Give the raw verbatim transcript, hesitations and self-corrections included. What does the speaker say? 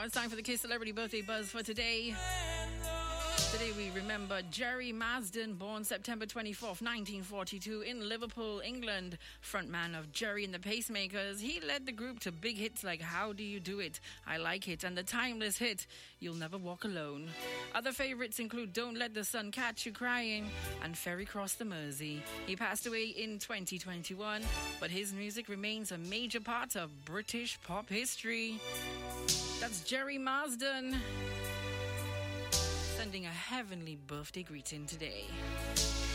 now it's time for the Kiss Celebrity Birthday Buzz for today. Today we remember Jerry Marsden, born September twenty-fourth, nineteen forty-two in Liverpool, England. Frontman of Jerry and the Pacemakers, he led the group to big hits like How Do You Do It, I Like It, and the timeless hit You'll Never Walk Alone. Other favourites include Don't Let the Sun Catch You Crying and Ferry Cross the Mersey. He passed away in twenty twenty-one, but his music remains a major part of British pop history. That's Jerry Marsden, sending a heavenly birthday greeting today.